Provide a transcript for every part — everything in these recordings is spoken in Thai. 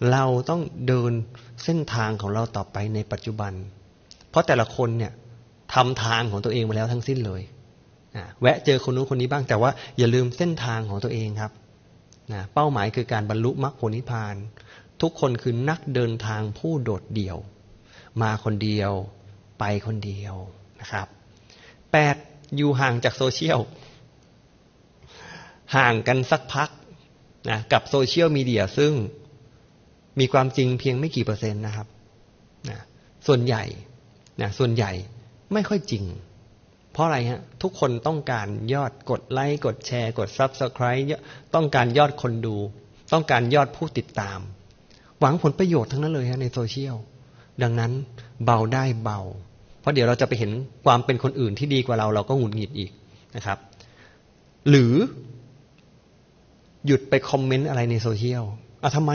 เราต้องเดินเส้นทางของเราต่อไปในปัจจุบันเพราะแต่ละคนเนี่ยทำทางของตัวเองมาแล้วทั้งสิ้นเลยแวะเจอคนนู้นคนนี้บ้างแต่ว่าอย่าลืมเส้นทางของตัวเองครับเป้าหมายคือการบรรลุมรรคผลนิพพานทุกคนคือนักเดินทางผู้โดดเดี่ยวมาคนเดียวไปคนเดียวนะครับ8อยู่ห่างจากโซเชียลห่างกันสักพักกับโซเชียลมีเดียซึ่งมีความจริงเพียงไม่กี่เปอร์เซ็นต์นะครับส่วนใหญ่ไม่ค่อยจริงเพราะอะไรฮะทุกคนต้องการยอดกดไลค์กดแชร์กด Subscribe ต้องการยอดคนดูต้องการยอดผู้ติดตามหวังผลประโยชน์ทั้งนั้นเลยฮะในโซเชียลดังนั้นเบาได้เบาเพราะเดี๋ยวเราจะไปเห็นความเป็นคนอื่นที่ดีกว่าเราก็หงุดหงิดอีกนะครับหรือหยุดไปคอมเมนต์อะไรในโซเชียลทำไม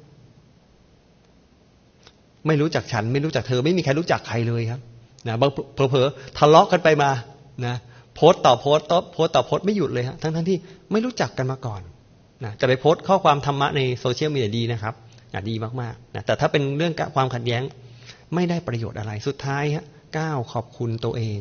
ไม่รู้จักฉันไม่รู้จักเธอไม่มีใครรู้จักใครเลยครับเผลอๆทะเลาะกันไปมาโพสต์ต่อโพสต์ไม่หยุดเลยฮะทั้งที่ไม่รู้จักกันมาก่อนจะไปโพสต์ข้อความธรรมะในโซเชียลมีเดียดีนะครับดีมากๆแต่ถ้าเป็นเรื่องความขัดแย้งไม่ได้ประโยชน์อะไรสุดท้ายฮะ9ขอบคุณตัวเอง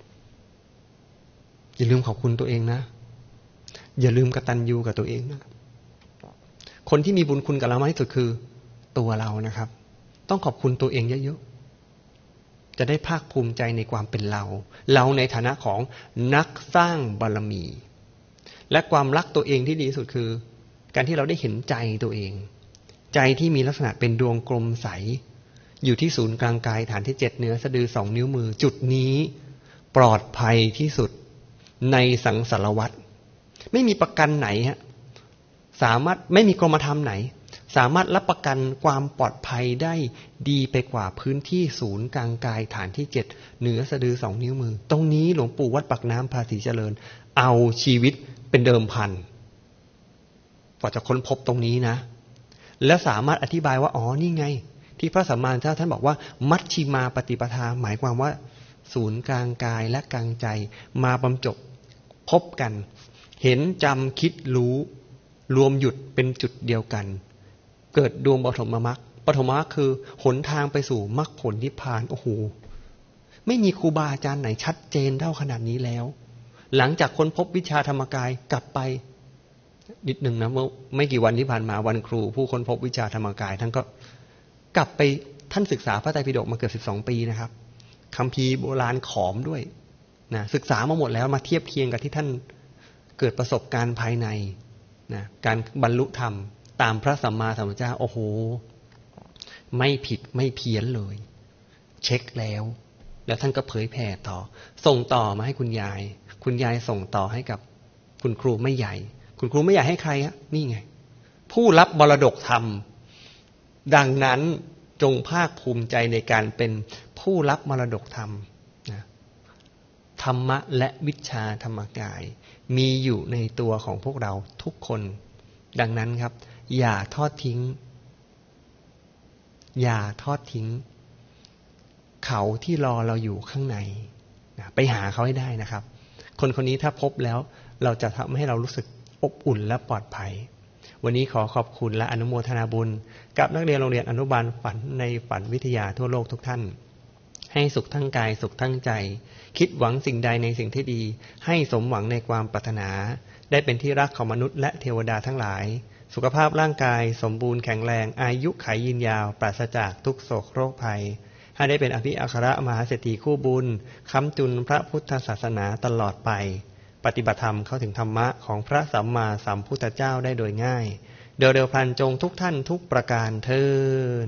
อย่าลืมขอบคุณตัวเองนะอย่าลืมกตัญญูกับตัวเองนะคนที่มีบุญคุณกับเรามากที่สุดคือตัวเรานะครับต้องขอบคุณตัวเองเยอะๆจะได้ภาคภูมิใจในความเป็นเราในฐานะของนักสร้างบารมีและความรักตัวเองที่ดีที่สุดคือการที่เราได้เห็นใจตัวเองใจที่มีลักษณะเป็นดวงกลมใสอยู่ที่ศูนย์กลางกายฐานที่7เหนือสะดือ2นิ้วมือจุดนี้ปลอดภัยที่สุดในสังสารวัฏไม่มีประกันไหนฮะไม่มีกรมธรรมไหนสามารถรับประกันความปลอดภัยได้ดีไปกว่าพื้นที่ศูนย์กลางกายฐานที่7เหนือสะดือ2นิ้วมือตรงนี้หลวงปู่วัดปากน้ำภาษีเจริญเอาชีวิตเป็นเดิมพันกว่าจะค้นพบตรงนี้นะและสามารถอธิบายว่านี่ไงที่พระสัมมาสัมพุทธเจ้าท่านบอกว่ามัชฌิมาปฏิปทาหมายความว่าศูนย์กลางกายและกลางใจมาบรรจบพบกันเห็นจำคิดรู้รวมหยุดเป็นจุดเดียวกันเกิดดวงปฐมมรรคคือหนทางไปสู่มรรคผลนิพพานโอ้โหไม่มีครูบาอาจารย์ไหนชัดเจนเท่าขนาดนี้แล้วหลังจากค้นพบวิชาธรรมกายกลับไปนิดนึงนะเมื่อไม่กี่วันที่ผ่านมาวันครูผู้ค้นพบวิชาธรรมกายท่านก็กลับไปท่านศึกษาพระไตรปิฎกมาเกือบ12 ปีนะครับคัมภีร์โบราณขอมด้วยศึกษามาหมดแล้วมาเทียบเคียงกับที่ท่านเกิดประสบการณ์ภายในการบรรลุธรรมตามพระสัมมาสัมพุทธเจ้าโอ้โหไม่ผิดไม่เพี้ยนเลยเช็คแล้วท่านก็เผยแผ่ต่อส่งต่อมาให้คุณยายส่งต่อให้กับคุณครูไม่ใหญ่คุณครูไม่ใหญ่ให้ใครนี่ไงผู้รับมรดกธรรมดังนั้นจงภาคภูมิใจในการเป็นผู้รับมรดกธรรมธรรมะและวิชาธรรมกายมีอยู่ในตัวของพวกเราทุกคนดังนั้นครับอย่าทอดทิ้งเขาที่รอเราอยู่ข้างในไปหาเขาให้ได้นะครับคนนี้ถ้าพบแล้วเราจะทำให้เรารู้สึกอบอุ่นและปลอดภัยวันนี้ขอขอบคุณและอนุโมทนาบุญกับนักเรียนโรงเรียนอนุบาลฝันในฝันวิทยาทั่วโลกทุกท่านให้สุขทั้งกายสุขทั้งใจคิดหวังสิ่งใดในสิ่งที่ดีให้สมหวังในความปรารถนาได้เป็นที่รักของมนุษย์และเทวดาทั้งหลายสุขภาพร่างกายสมบูรณ์แข็งแรงอายุขัยยืนยาวปราศจากทุกโศกโรคภัยให้ได้เป็นอภิอัครมหาเศรษฐีคู่บุญค้ำจุนพระพุทธศาสนาตลอดไปปฏิบัติธรรมเข้าถึงธรรมะของพระสัมมาสัมพุทธเจ้าได้โดยง่ายโดยเร็วพลันจงทุกท่านทุกประการเทอญ